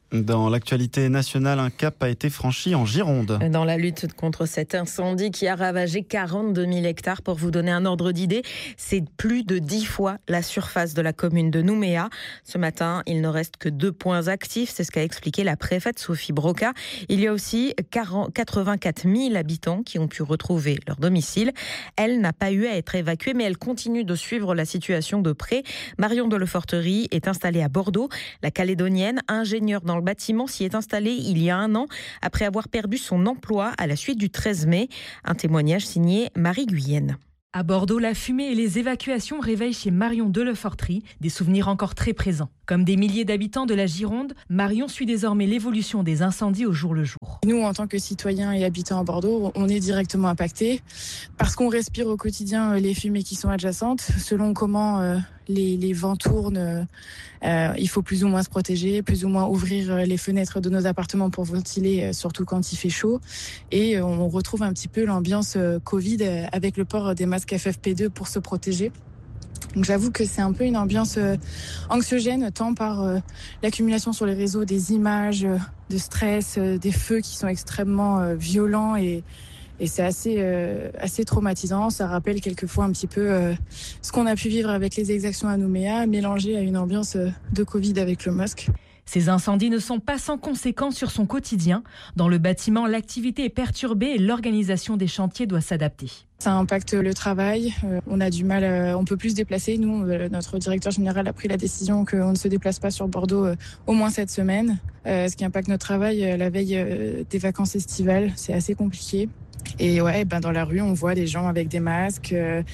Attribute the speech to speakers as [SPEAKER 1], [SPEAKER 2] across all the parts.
[SPEAKER 1] Dans l'actualité nationale, un cap a été franchi en Gironde.
[SPEAKER 2] Dans la lutte contre cet incendie qui a ravagé 42 000 hectares, pour vous donner un ordre d'idée, c'est plus de 10 fois la surface de la commune de Nouméa. Ce matin, il ne reste que 2 points actifs, c'est ce qu'a expliqué la préfète Sophie Broca. Il y a aussi 84 000 habitants qui ont pu retrouver leur domicile. Elle n'a pas eu à être évacuée, mais elle continue de suivre la situation de près. Marion de Leforterie est installée à Bordeaux. La Calédonienne, ingénieure dans le bâtiment, s'y est installée il y a 1 an après avoir perdu son emploi à la suite du 13 mai. Un témoignage signé Marie Guyenne.
[SPEAKER 3] À Bordeaux, la fumée et les évacuations réveillent chez Marion de Leforterie des souvenirs encore très présents. Comme des milliers d'habitants de la Gironde, Marion suit désormais l'évolution des incendies au jour le jour.
[SPEAKER 4] Nous, en tant que citoyens et habitants à Bordeaux, on est directement impactés parce qu'on respire au quotidien les fumées qui sont adjacentes. Selon comment les vents tournent, il faut plus ou moins se protéger, plus ou moins ouvrir les fenêtres de nos appartements pour ventiler, surtout quand il fait chaud. Et on retrouve un petit peu l'ambiance Covid avec le port des masques FFP2 pour se protéger. Donc j'avoue que c'est un peu une ambiance anxiogène, tant par l'accumulation sur les réseaux des images de stress, des feux qui sont extrêmement violents et c'est assez traumatisant. Ça rappelle quelquefois un petit peu ce qu'on a pu vivre avec les exactions à Nouméa, mélangé à une ambiance de Covid avec le masque.
[SPEAKER 3] Ces incendies ne sont pas sans conséquences sur son quotidien. Dans le bâtiment, l'activité est perturbée et l'organisation des chantiers doit s'adapter.
[SPEAKER 4] Ça impacte le travail. On a du mal, on peut plus se déplacer. Nous, notre directeur général a pris la décision qu'on ne se déplace pas sur Bordeaux au moins cette semaine. Ce qui impacte notre travail la veille des vacances estivales. C'est assez compliqué. Et ouais, dans la rue, on voit des gens avec des masques.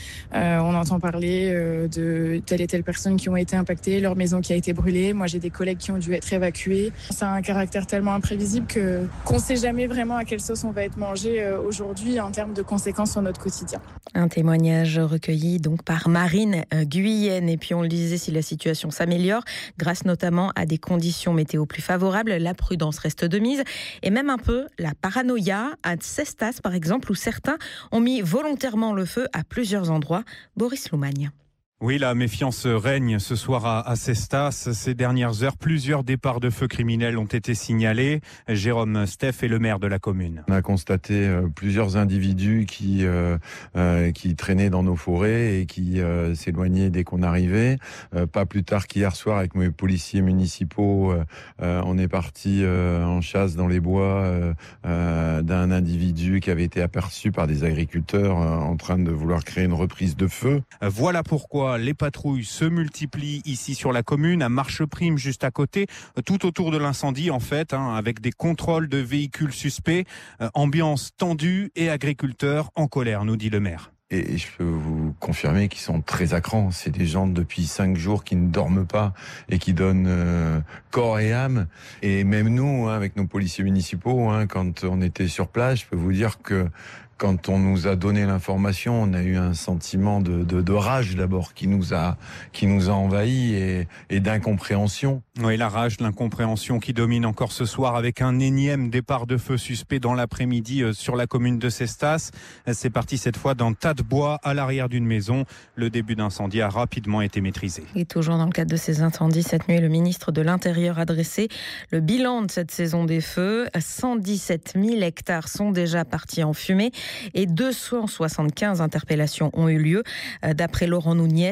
[SPEAKER 4] On entend parler de telle et telle personne qui ont été impactées, leur maison qui a été brûlée. Moi, j'ai des collègues qui ont dû être évacués. Ça a un caractère tellement imprévisible qu'on ne sait jamais vraiment à quelle sauce on va être mangé aujourd'hui en termes de conséquences sur notre quotidien.
[SPEAKER 2] Un témoignage recueilli donc par Marine Guyenne. Et puis on le disait, si la situation s'améliore, grâce notamment à des conditions météo plus favorables, la prudence reste de mise. Et même un peu la paranoïa à Cestas, par exemple, où certains ont mis volontairement le feu à plusieurs endroits. Boris Loumagne.
[SPEAKER 5] Oui, la méfiance règne ce soir à Cestas. Ces dernières heures, plusieurs départs de feux criminels ont été signalés. Jérôme Steff est le maire de la commune.
[SPEAKER 6] On a constaté plusieurs individus qui traînaient dans nos forêts et qui s'éloignaient dès qu'on arrivait. Pas plus tard qu'hier soir, avec mes policiers municipaux, on est parti en chasse dans les bois d'un individu qui avait été aperçu par des agriculteurs en train de vouloir créer une reprise de feu.
[SPEAKER 5] Voilà pourquoi les patrouilles se multiplient ici sur la commune, à Marcheprime juste à côté, tout autour de l'incendie en fait, avec des contrôles de véhicules suspects, ambiance tendue et agriculteurs en colère, nous dit le maire.
[SPEAKER 6] Et je peux vous confirmer qu'ils sont très à cran. C'est des gens depuis 5 jours qui ne dorment pas et qui donnent corps et âme. Et même nous, avec nos policiers municipaux, quand on était sur place, je peux vous dire que quand on nous a donné l'information, on a eu un sentiment de rage d'abord qui nous a envahis et d'incompréhension.
[SPEAKER 5] Oui, la rage, l'incompréhension qui domine encore ce soir avec un énième départ de feu suspect dans l'après-midi sur la commune de Cestas. C'est parti cette fois d'un tas de bois à l'arrière d'une maison. Le début d'incendie a rapidement été maîtrisé.
[SPEAKER 2] Et toujours dans le cadre de ces incendies, cette nuit, le ministre de l'Intérieur a dressé le bilan de cette saison des feux. 117 000 hectares sont déjà partis en fumée et 275 interpellations ont eu lieu. D'après Laurent Nouniez,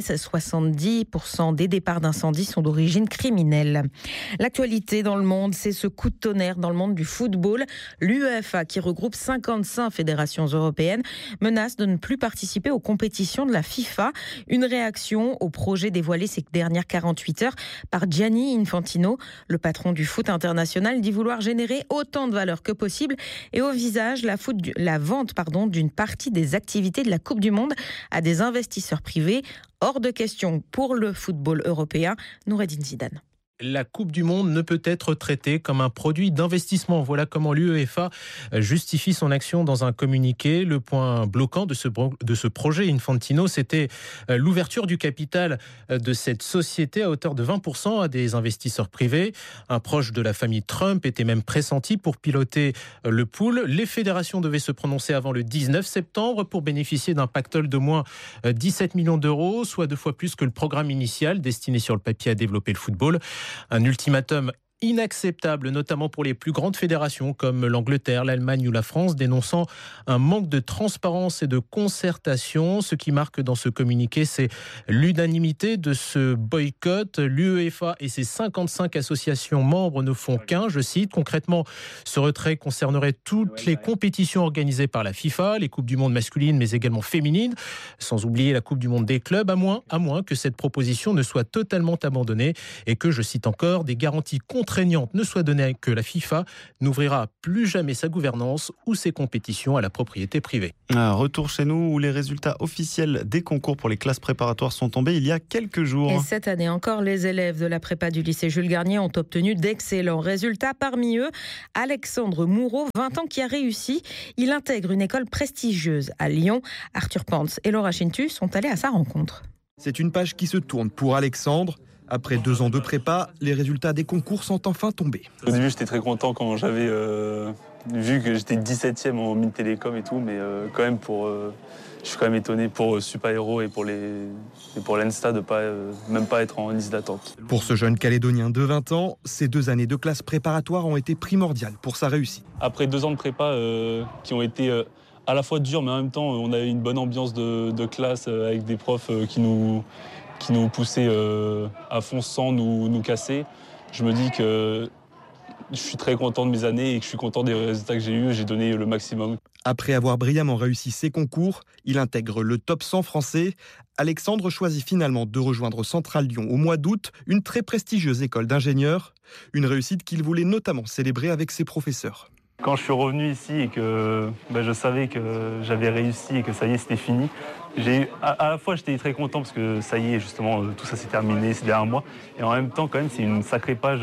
[SPEAKER 2] 70% des départs d'incendie sont d'origine criminelle. L'actualité dans le monde, c'est ce coup de tonnerre dans le monde du football. L'UEFA, qui regroupe 55 fédérations européennes, menace de ne plus participer aux compétitions de la FIFA. Une réaction au projet dévoilé ces dernières 48 heures par Gianni Infantino. Le patron du foot international dit vouloir générer autant de valeur que possible et au visage la vente d'une partie des activités de la Coupe du Monde à des investisseurs privés. Hors de question pour le football européen. Noureddine Zidane.
[SPEAKER 7] La Coupe du Monde ne peut être traitée comme un produit d'investissement. Voilà comment l'UEFA justifie son action dans un communiqué. Le point bloquant de ce projet Infantino, c'était l'ouverture du capital de cette société à hauteur de 20% à des investisseurs privés. Un proche de la famille Trump était même pressenti pour piloter le pool. Les fédérations devaient se prononcer avant le 19 septembre pour bénéficier d'un pactole de moins 17 millions d'euros, soit 2 fois plus que le programme initial destiné sur le papier à développer le football. Un ultimatum inacceptable, notamment pour les plus grandes fédérations comme l'Angleterre, l'Allemagne ou la France, dénonçant un manque de transparence et de concertation. Ce qui marque dans ce communiqué, c'est l'unanimité de ce boycott. L'UEFA et ses 55 associations membres ne font qu'un, je cite. Concrètement, ce retrait concernerait toutes les compétitions organisées par la FIFA, les Coupes du Monde masculines mais également féminines, sans oublier la Coupe du Monde des clubs, à moins que cette proposition ne soit totalement abandonnée et que, je cite encore, des garanties contraignantes ne soient données que la FIFA n'ouvrira plus jamais sa gouvernance ou ses compétitions à la propriété privée.
[SPEAKER 1] Un retour chez nous où les résultats officiels des concours pour les classes préparatoires sont tombés il y a quelques jours.
[SPEAKER 2] Et cette année encore, les élèves de la prépa du lycée Jules Garnier ont obtenu d'excellents résultats. Parmi eux, Alexandre Moureau, 20 ans, qui a réussi. Il intègre une école prestigieuse à Lyon. Arthur Pantz et Laura Chintu sont allés à sa rencontre.
[SPEAKER 8] C'est une page qui se tourne pour Alexandre. Après 2 ans de prépa, les résultats des concours sont enfin tombés.
[SPEAKER 9] Au début, j'étais très content quand j'avais vu que j'étais 17e en mine télécom et tout, mais quand même je suis quand même étonné pour Super Héros et pour l'ENSTA de même pas être en liste d'attente.
[SPEAKER 8] Pour ce jeune Calédonien de 20 ans, ces 2 années de classe préparatoire ont été primordiales pour sa réussite.
[SPEAKER 9] Après 2 ans de prépa qui ont été à la fois durs, mais en même temps, on avait une bonne ambiance de classe avec des profs qui nous poussaient à fond sans nous casser. Je me dis que je suis très content de mes années et que je suis content des résultats que j'ai eus. J'ai donné le maximum.
[SPEAKER 8] Après avoir brillamment réussi ses concours, il intègre le top 100 français. Alexandre choisit finalement de rejoindre Centrale Lyon au mois d'août, une très prestigieuse école d'ingénieurs. Une réussite qu'il voulait notamment célébrer avec ses professeurs.
[SPEAKER 9] Quand je suis revenu ici et que je savais que j'avais réussi et que ça y est, c'était fini, à la fois j'étais très content parce que ça y est, justement, tout ça s'est terminé ces derniers mois. Et en même temps, quand même, c'est une sacrée page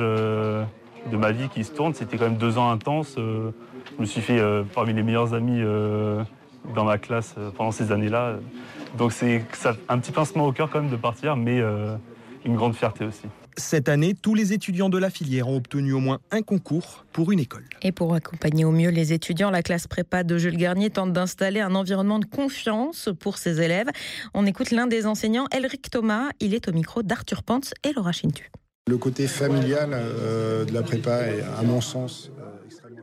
[SPEAKER 9] de ma vie qui se tourne. C'était quand même 2 ans intenses. Je me suis fait parmi les meilleurs amis dans ma classe pendant ces années-là. Donc c'est un petit pincement au cœur quand même de partir, mais une grande fierté aussi.
[SPEAKER 8] Cette année, tous les étudiants de la filière ont obtenu au moins un concours pour une école.
[SPEAKER 2] Et pour accompagner au mieux les étudiants, la classe prépa de Jules Garnier tente d'installer un environnement de confiance pour ses élèves. On écoute l'un des enseignants, Elric Thomas. Il est au micro d'Arthur Pantz et Laura Chintu.
[SPEAKER 10] Le côté familial de la prépa est, à mon sens, extrêmement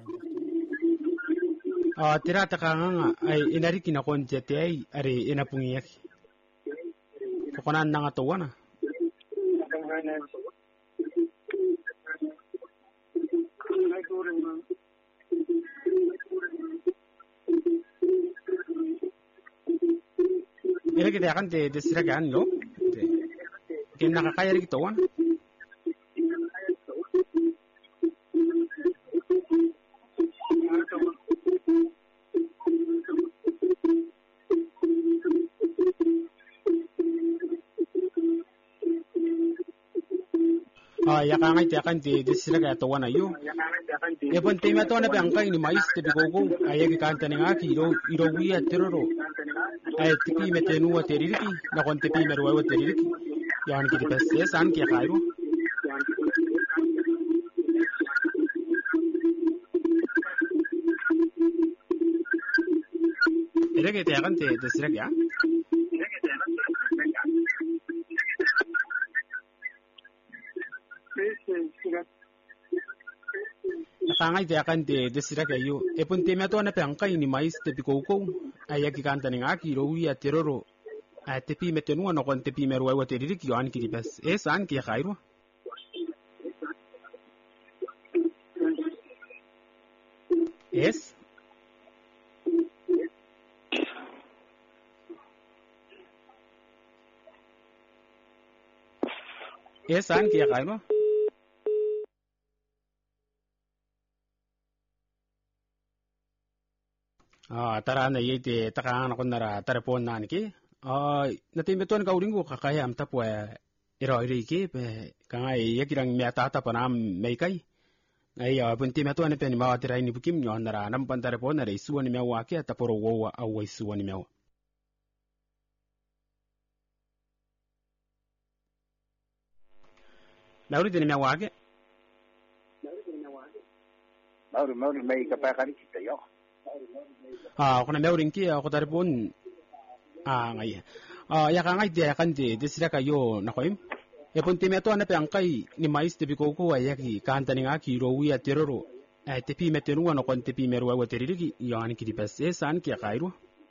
[SPEAKER 10] important.
[SPEAKER 11] Yakangai tekan de siraga to wana yo. Epon tema to na bangkai ni mais te bigogo ayagi kantaninga ki iro wiya teroro. Ay tipi metenu wa teririki na kon tipi merwa wa teririki. Yan ki pesse san ki khairu. Erege tekan de siraga. Kangai te akan de siraga yo. Epon tema to na bangkai ni mais te bigogo ayagi kantaninga ki iro wiya teroro. Ay tipi metenu na kon tipi merwa wa teririki yan ki pesse san ki khairu. Yes. Yes, san ki khairu. Tara na yete taka na kunara tarapon na niki. Natimbetuan ka uringo kakayam tapwa iro iriki pe kangai yakirang miata tapanam meikai. Ay punti metuan pe ni mawatira ni bukim nyon nara nam pantarapon na isuan ni mewa ke taporo wowa awa isuan ni mewa. Lauri ni mewa ke.
[SPEAKER 12] Lauri mai kapakari kita yo.
[SPEAKER 11] Kuna meuring ki ako taripon ngai. Ya ka ngai dia kan de sira kayo na koim. e pon te meto ana pe ankai ni mais te bikoko ai ki kanta ni ngaki ro wi ateroro te pi metenu no kon te pi meru wa teriri yani ki dipes e san ki kairu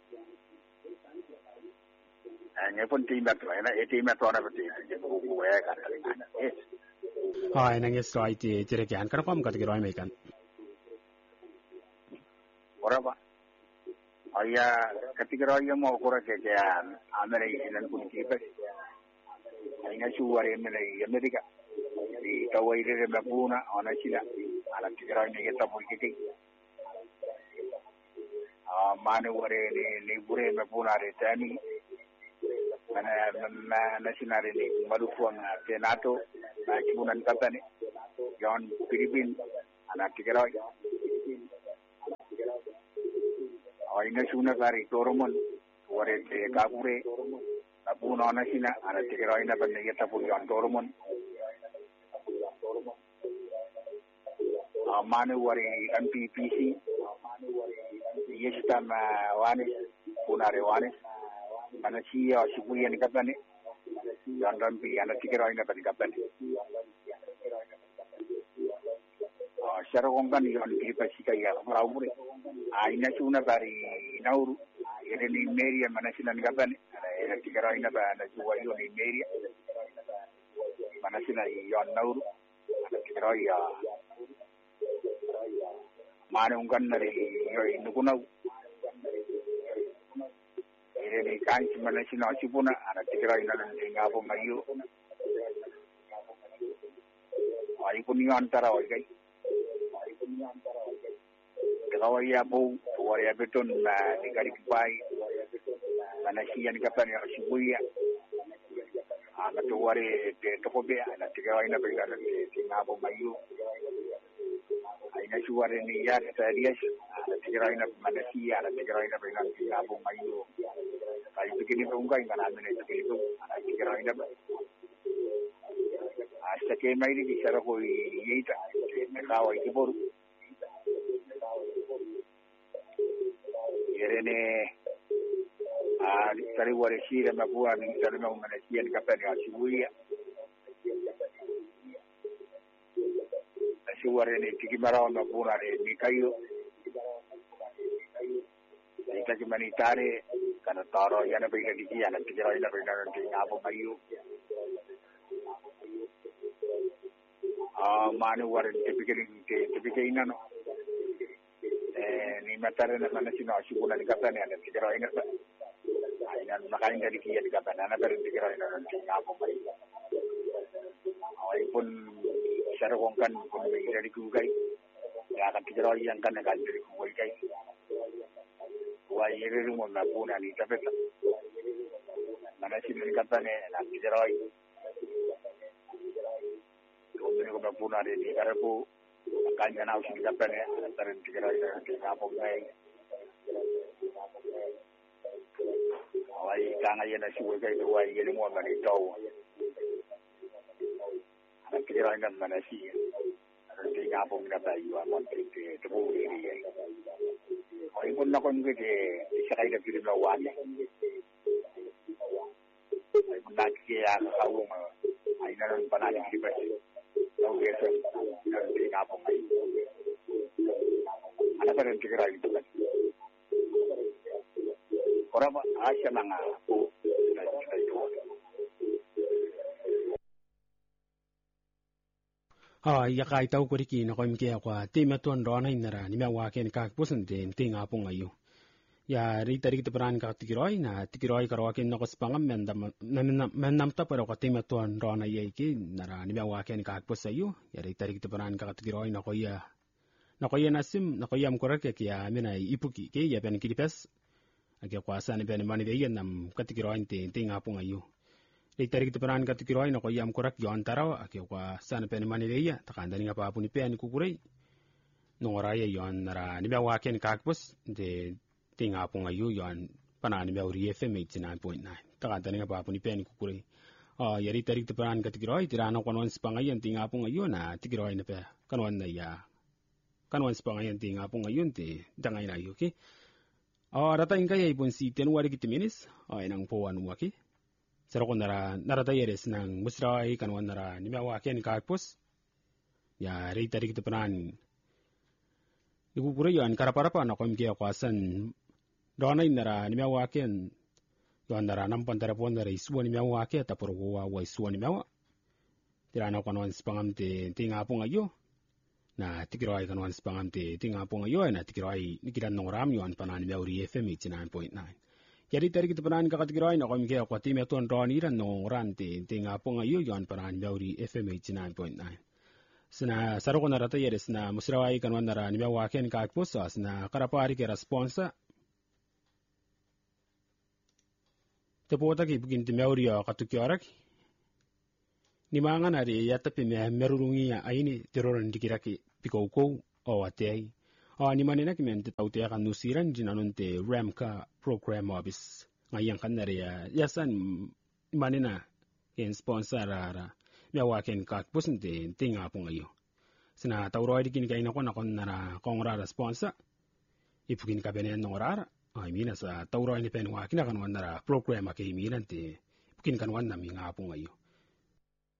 [SPEAKER 12] ne pon te meto ena e te meto ana pati te ko wa ka ana
[SPEAKER 11] ina nge so ai te tere kan kan kom ka te roi mai kan
[SPEAKER 12] ora ba aya ketika roi mo ko ra ke amere inan kun ki pe ina suware mele Amerika di kawaire me puna ona chila ala tikira ni yeta pulkiti mane ware ni bure me puna re tani mana nasional ni marufuang te NATO na chibunan katani yon Philippine ana tikira ina suna kari toromon ware te kabure Abu nona sina ana tikira ina ban yeta pul yon toromon mane wari MPPC yesta ma wanis punare wanis mana siya sibuyan kapane yon rampi ana tikira ina ban kapane sarong kan yon PPC kaya maramure ina suna bari nauru ere ni meria mana sinan kapane ina tikira ina ba na juwa yon ni meria mana sinan yon nauru ana tikira ya mana ungkan dari ini kuna ini kan cuma nasi nasi pun ada tikira ina nanti ngapo mayu ai pun yang antara orang kalau ia bau waria beton na dikari kipai mana sian kapan yang sibuya ana to wari de to be ana tikira ina be nanti ngapo mayu ina suare ni ya serius tikira ina Malaysia ala tikira ina bilang abong mayu kai begini tungkai ngana mene itu ana tikira ina asta ke mai di sara ko yeita me kawa ikibor yerene sari ware shira mabua ni sari ma Malaysia ni kapani asibuia suare ni tikimara na pura ni kayo ita kimanitare kana taro yana be gadi yana tikira ina be na ti apo mayu manu war tipikali ina no ni matare na mana sino asibuna ni kapane ana tikira ina ba ina makain gadi kiya ni kapane ana be tikira ina ti apo mayu pun sarong kan dari kugai ya kan tikira yang kan dari kugai wa yere mo na puna ni tapeta mana sinin katane na tikira ko na puna ni karapo kanya na usin katane tarin tikira ina ngapo ngai ai kanga yana siwe kai wa yere mo na ni taw kira ina Malaysia nanti ngapong na tayo amon te tubo iri ai pun na kon gede sakay na pilim lawan ai pun na kiya kawong ai na ron panali di ba no geso nanti ngapong ai ana pa rin kira ito ora ba asya mga po
[SPEAKER 11] ya kai tau ko riki na ko mke kwa te metuan rona inara ni me wa ken ka pusen te nga pung ayu ya ri tari te pran ka tikiroi na tikiroi ka ro ken no ko spangam mendam ta pero ka te metuan rona ye ki nara ni me wa ken ka pus ayu ya ri tari te pran ka tikiroi na ko ya nasim na ko yam ko rake ki ya mena ipuki ke ya ben kilipes ake kwa sa ni ben mani de nam ka tikiroi te nga pung ayu Itari kita peran kata kiroi na ko yam korak yon taraw ake kwa sana pen manileya takanda nga papu ni pen kukuray nongoraya yon nara ni ba waken kakpos de tinga po ngayu yon panani ba uri FM 89.9 takanda nga papu ni pen kukuray yari tari kita peran kata kiroi tirano kanwan spangayan tinga po ngayu na tikiroi na pe kanwan na ya kanwan spangayan tinga po ngayon te dangay na yu okay rata ingkay ay pun si tenuwari kitiminis inang po anu waki Saro nara tayeres nang musrawai kan nara nimawa ken kakpus. Ya rei tadi kita penan. Iku pura yoan karapa-rapa na kom kia kwasan. Dona nara nimawa ken yoan nara nampan tarapon nara isua nimawa ke tapur wa isua nimawa. Tira na kanuan spangam te ngapong ayo. Na tikirawai kanuan spangam te ngapong ayo na tikirawai nikiran nongram yoan panan nimauri FM 89.9. Jadi tadi kita pernah kakatikirawai na kom kia kwa tim yatuan roni ran nongran te ngapong ayo yoan panan nimauri FM 89.9. Sina saroko na rata yeres na musrawai kanuan nara nimawa ken kakpus na karapari ke responsa. Tepota ki bugin timauri katukiorak. Ni mangan ari ya tapi merurungi ya aini teroran dikiraki pikaukou o atei. Ni manena ki men tau te akan nusiran jinanon te ramka program office. Ngayang kan ari ya san manena ken sponsor ara miawa ken kakpus te ngapong ayo. Sina tauroi dikin kaina kon nara kongrara sponsor. Ipukin ka benen nongorara. Ay mina sa tauroi ni penwa kinakan nara program ake iminan te bukin kanwan na ngapong ayo.